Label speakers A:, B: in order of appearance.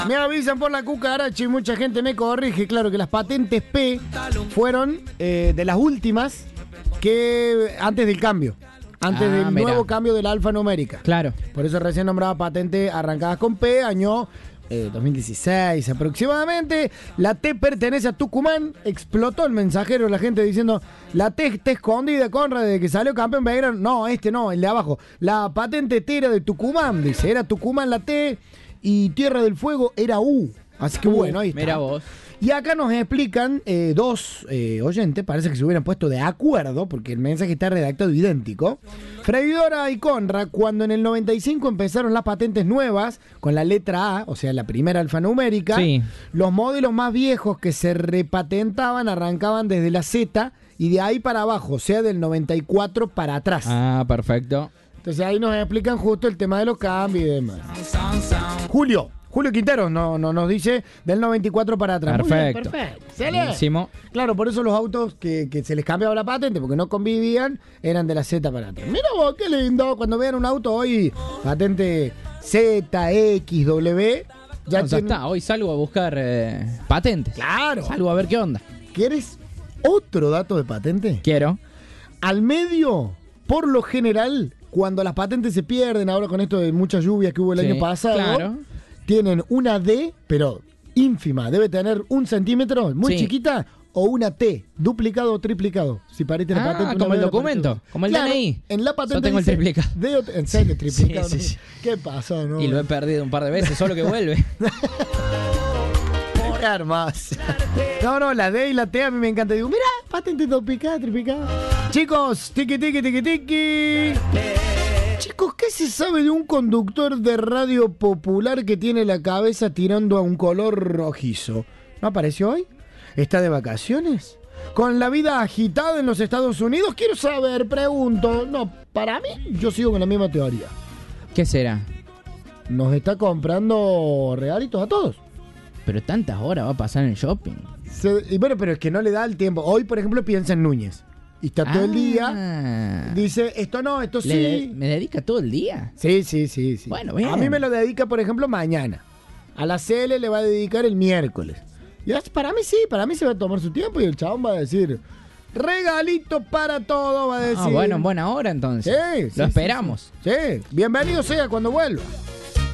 A: Me avisan por la cucaracha y mucha gente me corrige. Claro que las patentes P fueron de las últimas que antes del cambio. Antes del nuevo cambio de la alfanumérica.
B: Claro.
A: Por eso recién nombraba patentes arrancadas con P, año 2016 aproximadamente. La T pertenece a Tucumán. Explotó el mensajero, la gente diciendo, la T está escondida, Conrad, desde que salió campeón Belgrano. No, no, el de abajo. La patente T era de Tucumán, dice. Era Tucumán la T y Tierra del Fuego era U. Así que bueno, ahí está.
B: Mira vos.
A: Y acá nos explican dos oyentes, parece que se hubieran puesto de acuerdo, porque el mensaje está redactado idéntico. Freidora y Conrad, cuando en el 95 empezaron las patentes nuevas, con la letra A, o sea, la primera alfanumérica,
B: sí,
A: los modelos más viejos que se repatentaban arrancaban desde la Z y de ahí para abajo, o sea, del 94 para atrás.
B: Ah, perfecto.
A: Entonces ahí nos explican justo el tema de los cambios y demás. Julio Quintero nos dice del 94 para atrás.
B: Perfecto.
A: Muy bien, perfecto.
B: Buenísimo.
A: Claro, por eso los autos que se les cambiaba la patente porque no convivían eran de la Z para atrás. Mira vos, qué lindo. Cuando vean un auto hoy, patente Z, X, W,
B: ya está. Hoy salgo a buscar patentes.
A: Claro.
B: Salgo a ver qué onda.
A: ¿Quieres otro dato de patente?
B: Quiero.
A: Al medio, por lo general, cuando las patentes se pierden, ahora con esto de muchas lluvias que hubo el año pasado,
B: claro,
A: tienen una D, pero ínfima, debe tener 1 centímetro, muy chiquita, o una T, duplicado o triplicado. Si parece la patente.
B: Como el documento, como el DNI.
A: En la patente.
B: Yo tengo el triplicado.
A: En serio, triplicado.
B: Sí, sí.
A: ¿Qué pasó, no?
B: Y lo he perdido un par de veces, solo que vuelve.
A: Qué hermoso. No, la D y la T a mí me encanta. Digo, mira, patente duplicada, triplicada. Chicos, tiki. Chicos, ¿qué se sabe de un conductor de radio popular que tiene la cabeza tirando a un color rojizo? ¿No apareció hoy? ¿Está de vacaciones? ¿Con la vida agitada en los Estados Unidos? Quiero saber, pregunto. No, para mí, yo sigo con la misma teoría.
B: ¿Qué será?
A: Nos está comprando regalitos a todos.
B: Pero tantas horas va a pasar en el shopping.
A: Y bueno, pero es que no le da el tiempo. Hoy, por ejemplo, piensa en Núñez. Y está todo el día. Dice, esto no, esto sí.
B: ¿Me dedica todo el día?
A: Sí.
B: Bueno, bien.
A: A mí me lo dedica, por ejemplo, mañana. A la CL le va a dedicar el miércoles. Y para mí se va a tomar su tiempo y el chabón va a decir, regalito para todo, va a decir.
B: Bueno, en buena hora entonces.
A: Sí.
B: Lo esperamos.
A: Sí. Bienvenido sea cuando vuelva.